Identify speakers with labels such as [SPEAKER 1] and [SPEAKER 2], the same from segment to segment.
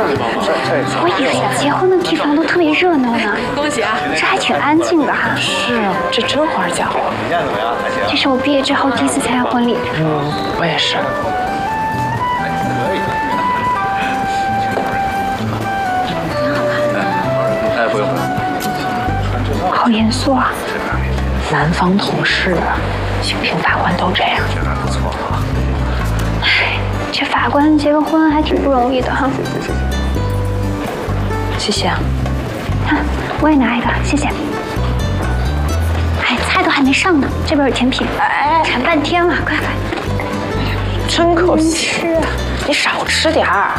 [SPEAKER 1] 我以为结婚的地方都特别热闹呢。
[SPEAKER 2] 恭喜啊！
[SPEAKER 1] 这还挺安静的哈。
[SPEAKER 2] 是啊，这真花家伙。
[SPEAKER 1] 这是我毕业之后第一次参加婚礼。
[SPEAKER 2] 我也是。
[SPEAKER 3] 哎，不用。
[SPEAKER 1] 好严肃啊！
[SPEAKER 2] 南方同事啊，刑评法官都这样。
[SPEAKER 3] 不错啊。
[SPEAKER 1] 哎，这法官结个婚还挺不容易的哈。
[SPEAKER 2] 谢谢啊。
[SPEAKER 1] 啊，我也拿一个，谢谢。哎，菜都还没上呢，这边有甜品。哎，馋半天了，快快。
[SPEAKER 2] 真可惜。
[SPEAKER 1] 吃啊！
[SPEAKER 2] 你少吃点儿。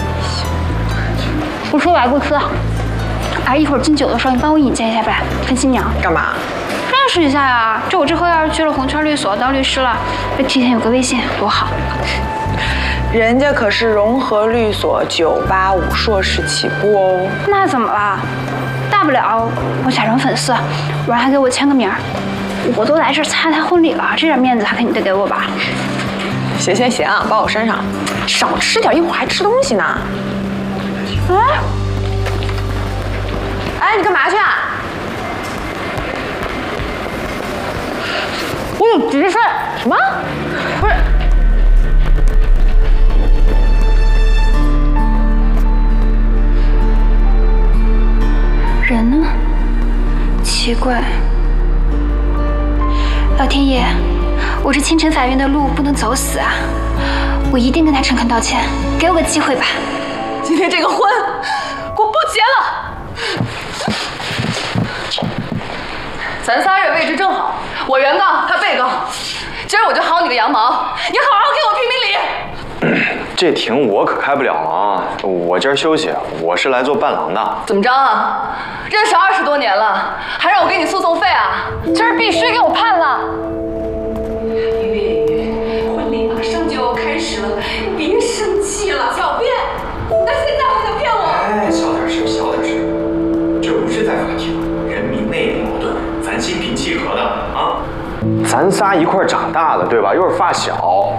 [SPEAKER 1] 不吃白不吃。哎，一会儿敬酒的时候，你帮我引荐一下呗，跟新娘。
[SPEAKER 2] 干嘛？
[SPEAKER 1] 认识一下呀！这我之后要是去了红圈律所当律师了，这提前有个微信多好。
[SPEAKER 2] 人家可是融合律所985硕士起步哦。
[SPEAKER 1] 那怎么了？大不了我假装粉丝，我让他给我签个名儿。我都来这儿参加他婚礼了，这点面子还肯定得给我吧？
[SPEAKER 2] 行行行，包我身上。少吃点，一会儿还吃东西呢。哎，你干嘛去啊？
[SPEAKER 1] 我有急事。
[SPEAKER 2] 什么？不是。
[SPEAKER 1] 人呢？奇怪。老天爷，我这青城法院的路不能走死啊！我一定跟他诚恳道歉，给我个机会吧。
[SPEAKER 2] 今天这个婚，我不结了。
[SPEAKER 4] 咱仨人位置正好，我原告，他被告。今儿我就薅你个羊毛，你好好给我评评理。
[SPEAKER 3] 这庭我可开不了啊！我今儿休息，我是来做伴郎的。
[SPEAKER 4] 怎么着啊？认识20多年了，还让我给你诉讼费啊？今儿必须给我判了。
[SPEAKER 5] 月，婚礼马上就要开始了，你别生气了，狡辩！那现在还想骗我？
[SPEAKER 6] 哎，小点声，小点声，这不是在法庭，人民内部矛盾，咱心平气和的啊。
[SPEAKER 3] 咱仨一块儿长大的，对吧？又是发小。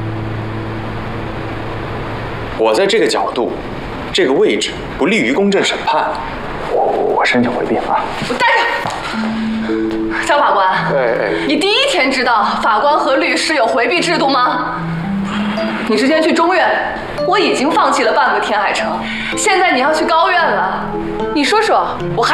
[SPEAKER 3] 我在这个角度、这个位置不利于公正审判，我申请回避啊！
[SPEAKER 4] 我待着。张法官，你第一天知道法官和律师有回避制度吗？你之前去中院，我已经放弃了半个天海城，现在你要去高院了，你说说，我还